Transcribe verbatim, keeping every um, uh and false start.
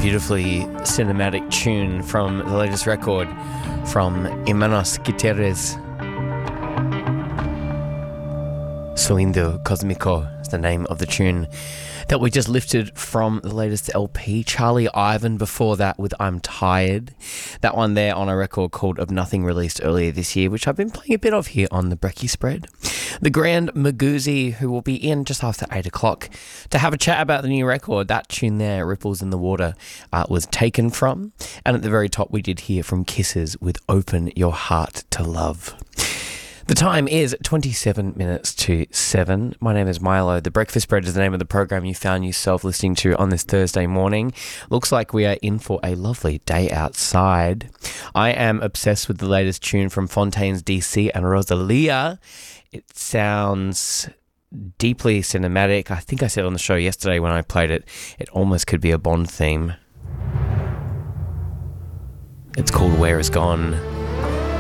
beautifully cinematic tune from the latest record from Imanos Gutierrez. Suindo Cosmico is the name of the tune that we just lifted from the latest L P. Charlie Ivan before that with I'm Tired. That one there on a record called Of Nothing, released earlier this year, which I've been playing a bit of here on the Brekkie Spread. The Grand Maguzi, who will be in just after eight o'clock to have a chat about the new record. That tune there, Ripples in the Water, uh, was taken from. And at the very top we did hear from Kisses with Open Your Heart to Love. The time is twenty-seven minutes to seven. My name is Milo. The Breakfast Spread is the name of the program you found yourself listening to on this Thursday morning. Looks like we are in for a lovely day outside. I am obsessed with the latest tune from Fontaines D C and Rosalia. It sounds deeply cinematic. I think I said on the show yesterday when I played it, it almost could be a Bond theme. It's called Where Is Gone.